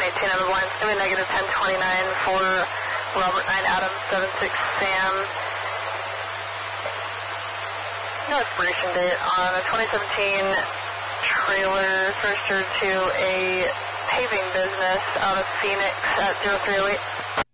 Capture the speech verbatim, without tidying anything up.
eighteen on the blind. It's going to be negative ten twenty-nine for Robert nine Adam seven six Sam. No expiration date on a twenty seventeen trailer registered to a paving business out of Phoenix at zero three oh eight.